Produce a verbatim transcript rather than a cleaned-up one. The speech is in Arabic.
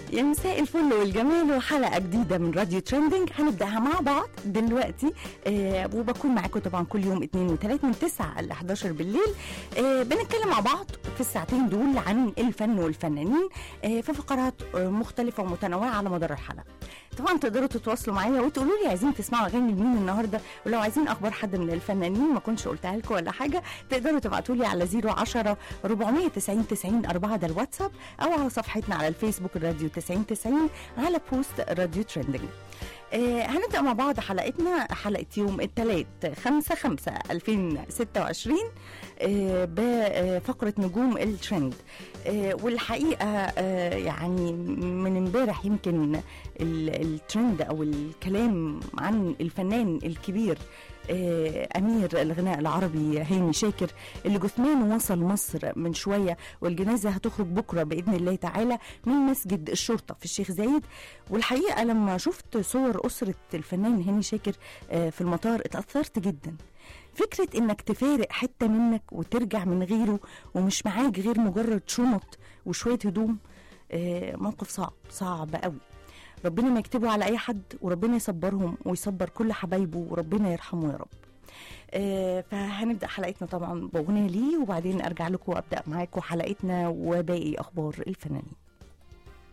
يا مساء الفل والجمال وحلقة جديدة من راديو ترندنج هنبدأها مع بعض دلوقتي. آه وبكون معاكم طبعا كل يوم اتنين وتلات من تسعة ل حداشر بالليل. آه بنتكلم مع بعض في الساعتين دول عن الفن والفنانين آه في فقرات آه مختلفة ومتنوعة على مدار الحلقة. طبعا تقدروا تتواصلوا معايا وتقولوا لي عايزين تسمعوا اغاني لمين النهارده، ولو عايزين اخبار حد من الفنانين ما كنتش قلتها لكم ولا حاجه تقدروا تبعتوا لي على صفر عشرة أربعمية تسعين تسعين أربعة ده الواتساب، او على صفحتنا على الفيسبوك الراديو تسعين تسعين على بوست راديو ترندنج. آه هنبدأ مع بعض حلقتنا حلقة يوم الثلاث خمسة خمسة ألفين ستة وعشرين آه بفقرة نجوم الترند. آه والحقيقة آه يعني من امبارح يمكن الترند أو الكلام عن الفنان الكبير آه أمير الغناء العربي هاني شاكر اللي جثمانه وصل مصر من شوية، والجنازة هتخرج بكرة بإذن الله تعالى من مسجد الشرطة في الشيخ زايد. والحقيقة لما شفت صور أسرة الفنان هاني شاكر آه في المطار اتأثرت جدا. فكرة انك تفارق حتة منك وترجع من غيره ومش معاك غير مجرد شنط وشوية هدوم، آه موقف صعب صعب قوي. ربنا ما يكتبه على اي حد، وربنا يصبرهم ويصبر كل حبايبه، وربنا يرحمه يا رب. آه فهنبدأ حلقتنا طبعا بأغنية ليه، وبعدين ارجع لكم وابدأ معاكم حلقتنا وباقي اخبار الفنانين.